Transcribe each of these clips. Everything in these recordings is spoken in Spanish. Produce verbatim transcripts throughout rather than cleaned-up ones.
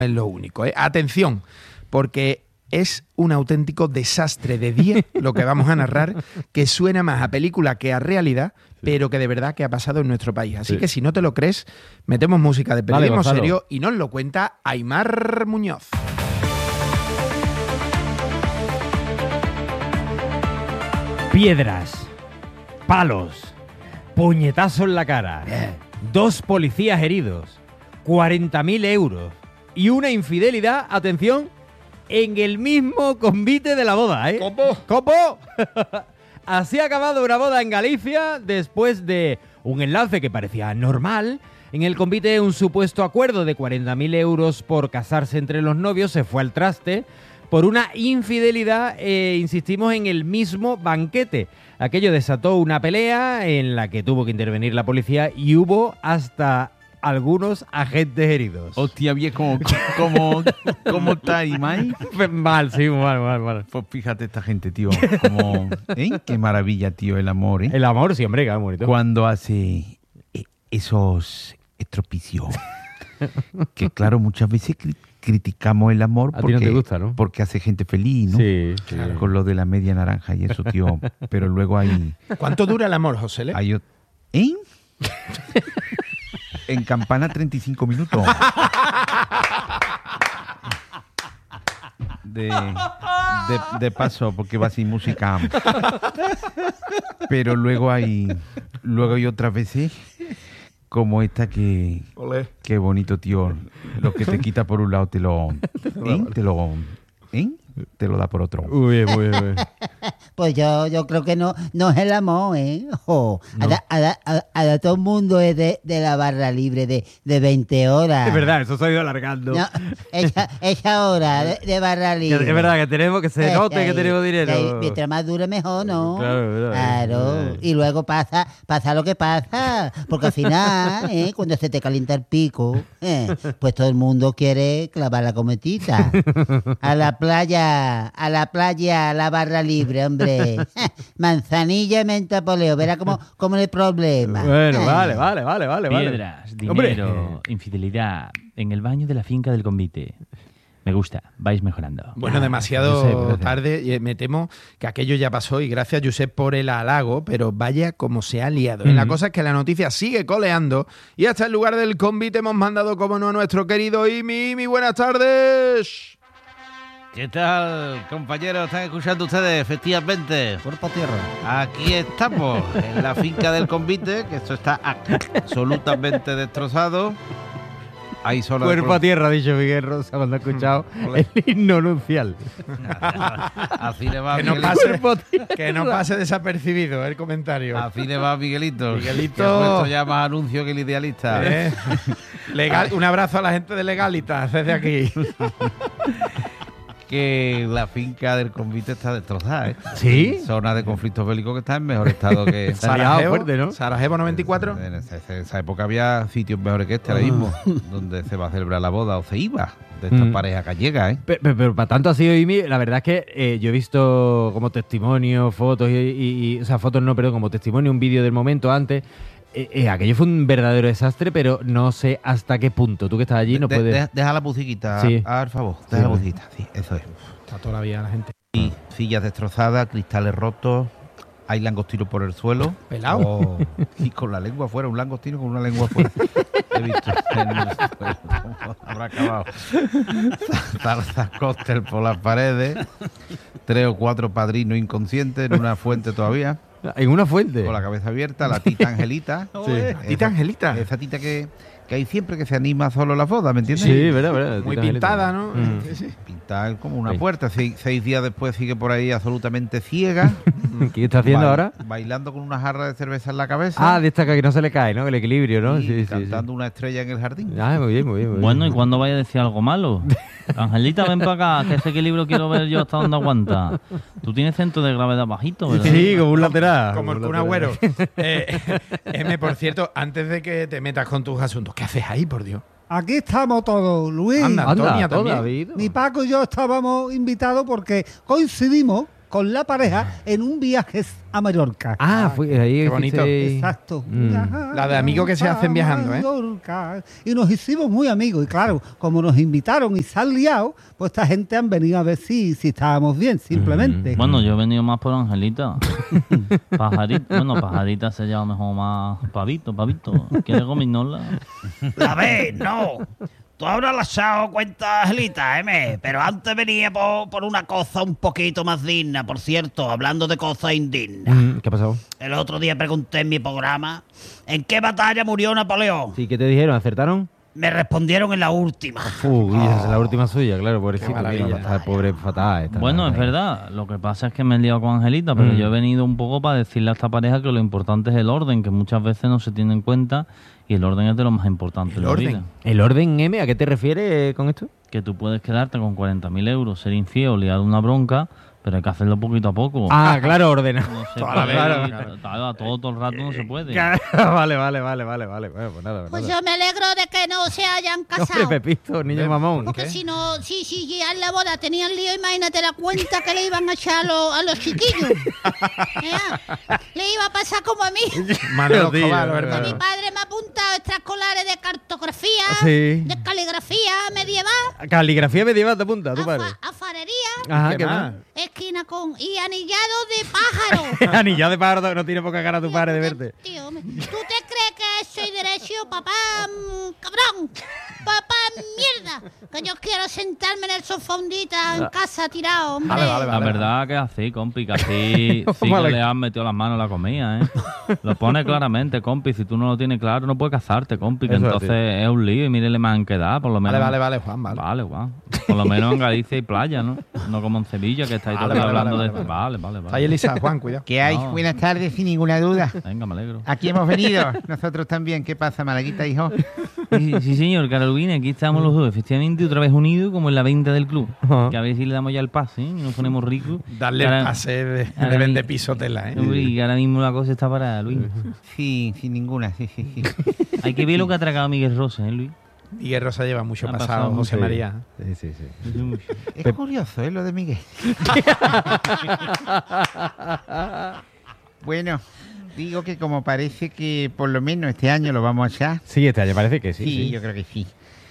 es lo único, ¿eh? Atención, porque es un auténtico desastre de día lo que vamos a narrar, que suena más a película que a realidad, sí. pero que de verdad que ha pasado en nuestro país. Así sí. que si no te lo crees, metemos música de periodismo vale, serio y nos lo cuenta Aimar Muñoz. Piedras, palos, puñetazo en la cara, dos policías heridos, cuarenta mil euros y una infidelidad, atención, en el mismo convite de la boda, ¿eh? ¡Copo! ¡Copo! Así ha acabado una boda en Galicia después de un enlace que parecía normal. En el convite, un supuesto acuerdo de cuarenta mil euros por casarse entre los novios se fue al traste por una infidelidad, eh, insistimos, en el mismo banquete. Aquello desató una pelea en la que tuvo que intervenir la policía y hubo hasta algunos agentes heridos. Hostia, bien, ¿cómo, cómo, cómo está Imai? Mal, sí, mal, mal, mal. Pues fíjate esta gente, tío, como, ¿eh? Qué maravilla, tío, el amor, ¿eh? El amor, sí, hombre, qué bonito. Cuando hace esos estropicios. Que claro, muchas veces cri- criticamos el amor porque, a ti no te gusta, ¿no? Porque hace gente feliz, ¿no? Sí, claro. Con lo de la media naranja y eso, tío. Pero luego hay... ¿Cuánto dura el amor, José Le? Hay, ¿eh? En campana treinta y cinco minutos. De, de, de paso, porque va sin música. Pero luego hay luego hay otras veces como esta que... Olé. Qué bonito, tío. Lo que te quita por un lado te lo... ¿eh? Te lo... ¿eh? Te lo da por otro. Muy bien, muy bien, muy bien. Pues yo, yo creo que no, no es el amor, ¿eh? Oh, No. ahora, ahora- ahora- ahora todo el mundo es de, de la barra libre de, de veinte horas. Es verdad, eso se ha ido alargando. No, esa, esa hora de, de barra Que- libre. Es verdad que tenemos que se Eh, note que ahí, tenemos dinero. ahí, mientras más dure mejor, ¿no? Claro, es verdad. Claro. Eh. Y luego pasa, pasa lo que pasa. Porque al final, ¿eh? Cuando se te calienta el pico, ¿eh? Pues todo el mundo quiere clavar la cometita. A la playa, a la playa, a la barra libre, hombre. Manzanilla y menta poleo. Verá cómo, cómo es el problema. Bueno, Eh. vale, vale, vale, vale. vale. Piedras, Hombre. dinero, infidelidad, en el baño de la finca del convite. Me gusta, vais mejorando. Bueno, Ah, demasiado Josep, gracias. tarde. y Me temo que aquello ya pasó y gracias, Josep, por el halago, pero vaya como se ha liado. Y la Mm. cosa es que la noticia sigue coleando y hasta el lugar del convite hemos mandado, como no, a nuestro querido Imi. Imi, buenas tardes. ¿Qué tal, compañeros? ¿Están escuchando ustedes? Efectivamente. Cuerpo a tierra. Aquí estamos, en la finca del convite, que esto está absolutamente destrozado. Hay solo de Cuerpo a tierra, ha dicho Miguel Rosa cuando ha escuchado el himno nupcial. Así le va a Que no, Miguelito. pase, que no pase desapercibido el comentario. Así le va a Miguelito. Miguelito. Que ha puesto ya más anuncio que el idealista. Eh, Legal, un abrazo a la gente de Legalitas desde aquí. Que la finca del convite está destrozada, ¿eh? ¿Sí? Zona de conflictos bélicos que está en mejor estado que... Se ha liado fuerte, ¿no? Sarajevo noventa y cuatro. En esa, en esa época había sitios mejores que este ahora mismo, donde se va a celebrar la boda o se iba de estas Mm. parejas gallegas, ¿eh? Pero, pero, pero para tanto ha sido Imi, la verdad es que eh, yo he visto como testimonio, fotos y, y- y- o sea, fotos no, perdón, como testimonio, un vídeo del momento antes. Eh, eh, aquello fue un verdadero desastre, pero no sé hasta qué punto. Tú que estás allí no De- puedes... de- deja la musiquita, Sí. al favor, Sí, deja la hombre. musiquita, sí, eso es. Está todavía la gente. Y sillas destrozadas, cristales rotos, hay langostinos por el suelo. Pelao. Oh, y con la lengua afuera, un langostino con una lengua afuera. He visto en el suelo cómo habrá acabado. Salsa cóctel por las paredes, tres o cuatro padrinos inconscientes en una fuente todavía, En una fuente. con la cabeza abierta, la tita Angelita. Sí. Tita Angelita. Esa tita que, que hay siempre que se anima solo las bodas, ¿me entiendes? Sí, verdad, verdad. Muy Tita Angelita. pintada, ¿no? Mm. Sí, sí. Pintar como una Sí. puerta. Seis, seis días después sigue por ahí absolutamente ciega. ¿Qué está haciendo Ba- ahora? Bailando con una jarra de cerveza en la cabeza. Ah, de esta que no se le cae, ¿no? El equilibrio, ¿no? y Sí, sí, cantando una estrella en el jardín. sí. Ah, muy bien, muy bien. Muy bien. Bueno, ¿y cuándo vaya a decir algo malo? Angelita, ven para acá, que ese equilibrio quiero ver yo hasta dónde aguanta. Tú tienes centro de gravedad bajito, ¿verdad? Sí, como un lateral. Como el un Kun lateral. Agüero. Eh, M, por cierto, antes de que te metas con tus asuntos, ¿qué haces ahí, por Dios? Aquí estamos todos, Luis. Anda. Anda, Antonia todo también. David. Mi Paco y yo estábamos invitados porque coincidimos con la pareja en un viaje a Mallorca. Ah, fue ahí. qué bonito. hiciste- Exacto. Mm. La de amigos que se hacen viajando, ¿eh? Mallorca. Y nos hicimos muy amigos. Y claro, como nos invitaron y se han liado, pues esta gente han venido a ver si, si estábamos bien, simplemente. Bueno, yo he venido más por Angelita. Pajarita, bueno, Pajarita se llama mejor más Pavito, Pavito. ¿Quieres gominola? A ver, no. Tú ahora le has dado cuenta, Angelita, ¿eh? Pero antes venía por, por una cosa un poquito más digna. Por cierto, hablando de cosas indignas. Mm, ¿Qué ha pasado? El otro día pregunté en mi programa ¿en qué batalla murió Napoleón? Sí, ¿qué te dijeron? ¿Acertaron? Me respondieron en la última. Uy, esa es la última suya, claro, pobrecito. maravilla. Mira, está el pobre fatal. está- Bueno, es ahí. verdad. Lo que pasa es que me he liado con Angelita, pero Mm. yo he venido un poco para decirle a esta pareja que lo importante es el orden, que muchas veces no se tiene en cuenta y el orden es de lo más importante El en la orden. vida. ¿El orden M? ¿A qué te refieres con esto? Que tú puedes quedarte con cuarenta mil euros, ser infiel, liar una bronca, pero hay que hacerlo poquito a poco. Ah, claro, ordena. No se toda la puede, vez, claro, claro, a todo, todo el rato no se puede. vale, vale, vale, vale, vale. Bueno, pues nada, Pues nada. yo me alegro de que no se hayan Hombre, casado. Pepito, niño mamón. Porque si no, si, si ya en la boda tenían lío, imagínate la cuenta que le iban a echar a los, a los chiquillos. Ea, le iba a pasar como a mí. Manolo Tío, Escobar, tío, ¿verdad? Mi padre me ha apuntado extraescolares de cartografía, Sí. de caligrafía medieval, Caligrafía medieval te apunta, tu a, padre. fa- a farería, Ajá, ¿Qué ¿qué más? más? esquina con y anillado de pájaro. Anillado de pájaro, no tiene poca cara tu padre de verte. Tío, me- ¿tú te crees que soy derecho, papá? mm, cabrón. Papá, mierda. Que yo quiero sentarme en el sofá hundita en casa tirado, hombre. Vale, vale, La vale. verdad que es así, compi, que así sí que Vale. le han metido las manos a la comida, ¿eh? Lo pone claramente, compi. Si tú no lo tienes claro, no puedes casarte, compi. Que Eso es entonces así. es un lío y mírele más en qué edad, por lo menos. Vale, vale, vale, Juan, vale. Vale, guau. Por lo menos en Galicia hay playa, ¿no? No como en Sevilla, que estáis Vale, todo el día vale, hablando vale, de... vale. Vale, vale, Está ahí vale. Elisa, Juan, cuidado. ¿Qué hay? No. Buenas tardes, sin ninguna duda. Venga, me alegro. Aquí hemos venido, nosotros también. ¿Qué pasa, Malaguita, hijo? Sí, sí, señor, Carolina, aquí estamos los dos, efectivamente, otra vez unidos, como en la venta del club. Ajá. Que a ver si le damos ya el pase, ¿eh? Y nos ponemos ricos. Darle Ahora- el pase de, ahora de mi- vende piso tela, ¿eh? Hombre, y ahora mismo la cosa está parada, Luis. Sí, sin ninguna, sí, sí, sí. Hay que ver lo que ha tragado Miguel Rosa, ¿eh, Luis? Miguel Rosa lleva mucho Ha pasado, pasado José Sí. María. Sí, sí, sí. Es Pep- curioso, ¿eh? Lo de Miguel. Bueno, digo que como parece que por lo menos este año lo vamos a echar. Sí, este año parece que sí. Sí, sí. yo creo que sí.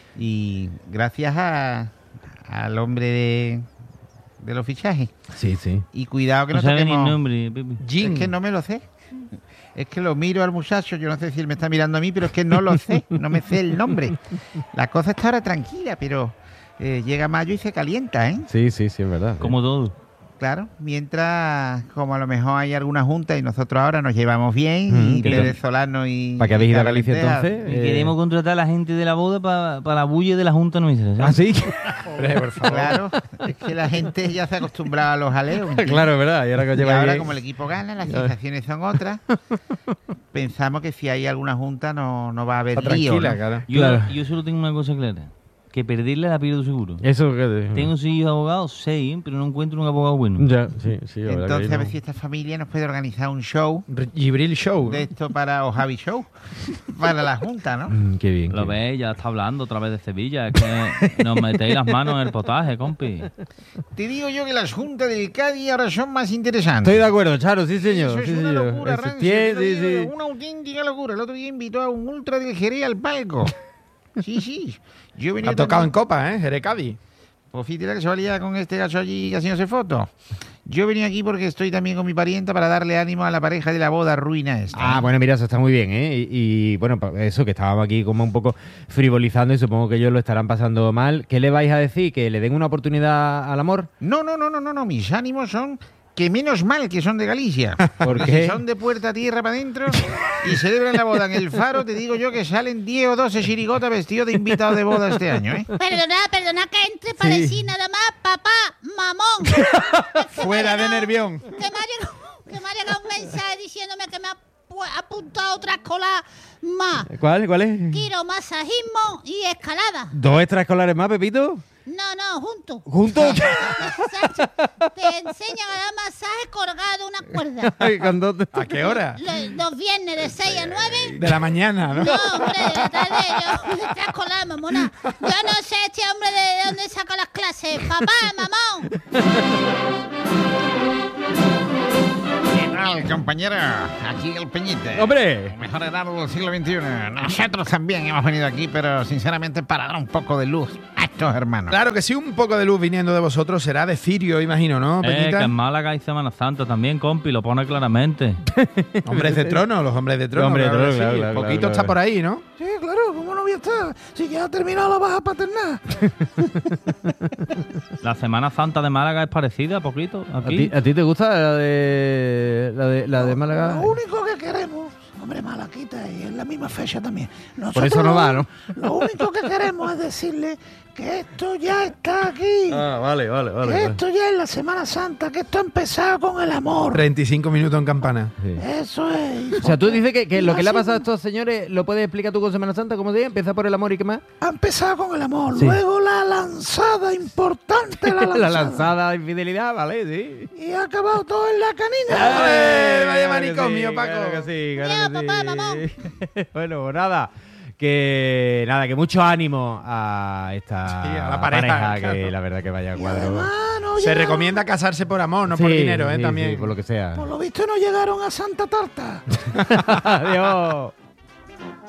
Y gracias a, al hombre de, de los fichajes. Sí, sí. Y cuidado que No no, sabe ni el toquemos... nombre, Pepe. Jim. Es que no me lo sé. Es que lo miro al muchacho, yo no sé si él me está mirando a mí, pero es que no lo sé, no me sé el nombre. La cosa está ahora tranquila, pero eh, llega mayo y se calienta, ¿eh? Sí, sí, sí, es verdad. Como todo. Claro, mientras como a lo mejor hay alguna junta y nosotros ahora nos llevamos bien Mm, y que- Pérez Solano y... ¿Para qué habéis y ido a Galicia Carolina, entonces? Y Eh, queremos contratar a la gente de la boda para para la bulla de la Junta nuestra, ¿sabes? ¿Ah, sí? Hombre, por favor. Claro, es que la gente ya se ha acostumbrado a los jaleos. ¿entiendes? Claro, es verdad. Y ahora que os Y lleváis ahora bien- como el equipo gana, las sensaciones son otras. Pensamos que si hay alguna junta no, no va a haber Está lío, tranquila, ¿no? claro. Yo, Claro. yo solo tengo una cosa clara. Que perderle la pierdo seguro. Eso que... Tengo seis hijos abogados, seis, ¿eh? Pero no encuentro un abogado bueno. Ya, sí, sí. la verdad que Entonces ahí a ver no. si esta familia nos puede organizar un show Gibril Show. de esto para, o Javi Show, para la junta, ¿no? Mm, qué bien. Lo qué bien. ves, ya está hablando otra vez de Sevilla. Es que nos metéis las manos en el potaje, compi. Te digo yo que las juntas del Cádiz ahora son más interesantes. Estoy de acuerdo, Charo, sí, señor. Eso es sí, una señor. locura, Eso Rancio, tiene- te lo sí, digo yo, sí. una auténtica locura. El otro día invitó a un ultra del Jerez al palco. Sí, sí. Yo he venido Ha tocado en también- copa, ¿eh? Jerez Cádiz. Pues fíjate la casualidad con este gacho allí haciéndose foto. Yo he venido aquí porque estoy también con mi parienta para darle ánimo a la pareja de la boda ruina esta. Ah, bueno, mira, eso está muy bien, ¿eh? Y, y, bueno, pa- eso que estábamos aquí como un poco frivolizando y supongo que ellos lo estarán pasando mal. ¿Qué le vais a decir? ¿Que le den una oportunidad al amor? No, no, no, no, no, no. Mis ánimos son que menos mal que son de Galicia. ¿Por Porque qué? si son de puerta a tierra para adentro y celebran la boda en el Faro, te digo yo que salen diez o doce chirigotas vestidos de invitados de boda este año, ¿eh? Perdona, perdona que entre para Sí. decir nada más, papá, mamón. Es que me ha Fuera de llegado- Nervión. Que me ha llegado, que me ha llegado un mensaje diciéndome que me ha pu- apuntado otra escolar más. ¿Cuál? ¿Cuál es? Quiero masajismo y escalada. ¿Dos extraescolares más, Pepito? No, no, juntos. ¿Juntos? Sánchez, te enseñan a dar masaje colgado una cuerda. Ay, con dos- ¿A qué hora? Los, los viernes de seis a nueve. De la mañana, ¿no? No, hombre, de la tarde yo de extraescolar, mamona. Yo no sé este hombre de dónde saca las clases. Papá, mamón. compañero. Aquí el Peñite. ¡Hombre! El mejor heraldo del siglo veintiuno. Nosotros también hemos venido aquí, pero sinceramente para dar un poco de luz a estos hermanos. Claro que sí, un poco de luz viniendo de vosotros será de cirio, imagino, ¿no, Eh, Peñita? que en Málaga hay Semana Santa también, compi, lo pone claramente. Hombres de trono, los hombres de trono. Hombres de claro que trono, claro, sí. claro, Poquito claro, está claro. por ahí, ¿no? Sí, claro, ¿cómo no voy a estar? Si ya ha terminado la baja paternal. La Semana Santa de Málaga es parecida, poquito, ¿A aquí. ti, a ti te gusta la de, la de, la de Málaga? Lo único que queremos, hombre, Malaquita, y es la misma fecha también. Nosotros Por eso no lo- va, ¿no? Lo único que queremos es decirle que esto ya está aquí. Ah, vale, vale, vale. que vale. esto ya es la Semana Santa, que esto ha empezado con el amor. treinta y cinco minutos en campana. Sí. Eso es. O sea, tú dices que, que lo que le ha Así pasado a estos señores lo puedes explicar tú con Semana Santa, ¿cómo se llama? Empieza por el amor y qué más. Ha empezado con el amor. Sí. Luego la lanzada, importante la lanzada. La lanzada de infidelidad, ¿vale? Sí. Y ha acabado todo en la canina. ¡Eh, vaya Claro que manicomio, sí, Paco! Claro que sí, claro Ya, que papá, sí. mamón. Bueno, pues nada. Que nada, que mucho ánimo a esta Sí, a la pareja, que claro. la verdad que vaya a cuadro. Hermano, Se ya- recomienda casarse por amor, no por Sí, dinero, ¿eh? sí, También. sí, por lo que sea. Por lo visto no llegaron a Santa Tarta. Adiós.